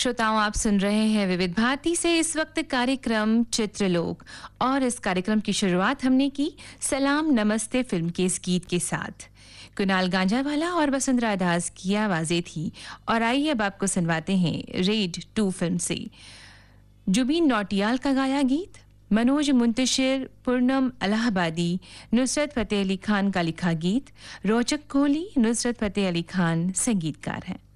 श्रोताओं, आप सुन रहे हैं विविध भारती से इस वक्त कार्यक्रम चित्रलोक और इस कार्यक्रम की शुरुआत हमने की सलाम नमस्ते फिल्म के इस गीत के साथ। कुणाल गांजावाला और वसुंधरा दास की आवाजें थी और आइए अब आपको सुनवाते हैं रेड 2 फिल्म से जुबीन नौटियाल का गाया गीत, मनोज मुंतशिर, पूर्णम इलाहाबादी, नुसरत फतेह अली खान का लिखा गीत, रोचक कोहली, नुसरत फतेह अली खान संगीतकार हैं।